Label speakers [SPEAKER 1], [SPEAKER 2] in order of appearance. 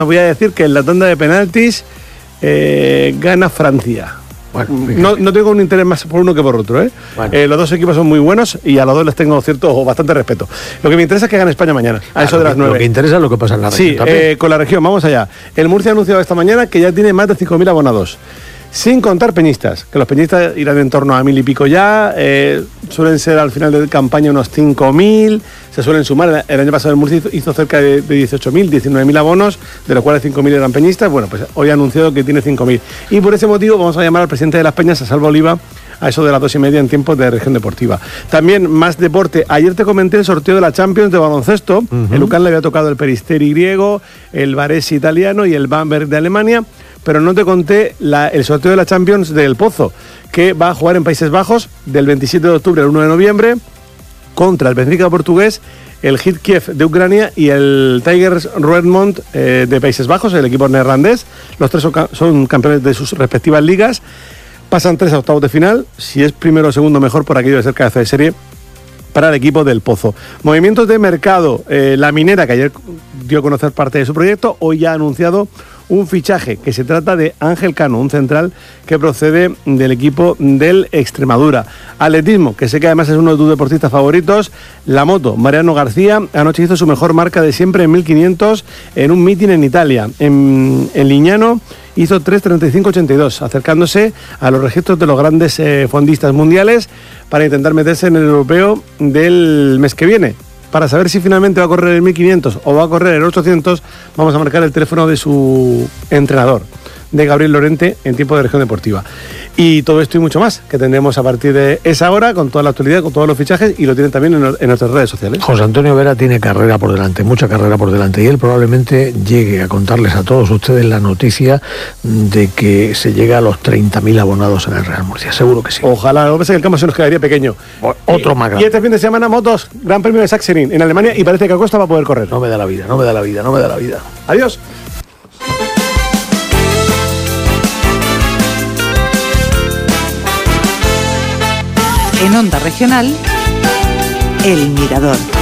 [SPEAKER 1] Voy a decir que en la tanda de penaltis gana Francia. Bueno, no tengo un interés más por uno que por otro, ¿eh? Bueno. Los dos equipos son muy buenos y a los dos les tengo cierto o bastante respeto. Lo que me interesa es que gane España mañana, a eso de las 9.
[SPEAKER 2] Lo que interesa es lo que pasa en la región.
[SPEAKER 1] Sí, con la región, vamos allá. El Murcia ha anunciado esta mañana que ya tiene más de 5.000 abonados. Sin contar peñistas, que los peñistas irán en torno a 1.000 y pico ya, suelen ser al final de campaña unos 5.000, se suelen sumar. El año pasado el Murcia hizo cerca de 18.000, 19.000 abonos, de los cuales 5.000 eran peñistas. Bueno, pues hoy ha anunciado que tiene 5.000. Y por ese motivo vamos a llamar al presidente de Las Peñas, a Salva Oliva, a eso de las 2:30 en tiempos de región deportiva. También más deporte. Ayer te comenté el sorteo de la Champions de baloncesto. El UCAN le había tocado el Peristeri griego, el Varese italiano y el Bamberg de Alemania. Pero no te conté el sorteo de la Champions del Pozo, que va a jugar en Países Bajos del 27 de octubre al 1 de noviembre contra el Benfica portugués, el Hit Kiev de Ucrania y el Tigers Roermond de Países Bajos, el equipo neerlandés. Los tres son campeones de sus respectivas ligas. Pasan 3 a octavos de final. Si es primero o segundo, mejor, por aquello de ser cabeza de serie para el equipo del Pozo. Movimientos de mercado. La Minera, que ayer dio a conocer parte de su proyecto, hoy ya ha anunciado un fichaje, que se trata de Ángel Cano, un central que procede del equipo del Extremadura. Atletismo, que sé que además es uno de tus deportistas favoritos. La moto, Mariano García, anoche hizo su mejor marca de siempre en 1500 en un meeting en Italia. En Lignano hizo 3:35.82, acercándose a los registros de los grandes fondistas mundiales para intentar meterse en el europeo del mes que viene. Para saber si finalmente va a correr el 1500 o va a correr el 800, vamos a marcar el teléfono de su entrenador, de Gabriel Lorente, en tiempo de región deportiva. Y todo esto y mucho más, que tendremos a partir de esa hora, con toda la actualidad, con todos los fichajes, y lo tienen también en nuestras redes sociales.
[SPEAKER 2] José Antonio Vera tiene carrera por delante, mucha carrera por delante, y él probablemente llegue a contarles a todos ustedes la noticia de que se llega a los 30.000 abonados en el Real Murcia. Seguro que sí.
[SPEAKER 1] Ojalá. Lo que pasa es que el campo se nos quedaría pequeño.
[SPEAKER 2] Otro más grande.
[SPEAKER 1] Y este fin de semana, motos, Gran Premio de Sachsenring en Alemania, y parece que Acosta va a poder correr.
[SPEAKER 2] No me da la vida, no me da la vida, no me da la vida.
[SPEAKER 1] Adiós.
[SPEAKER 3] En Onda Regional, El Mirador.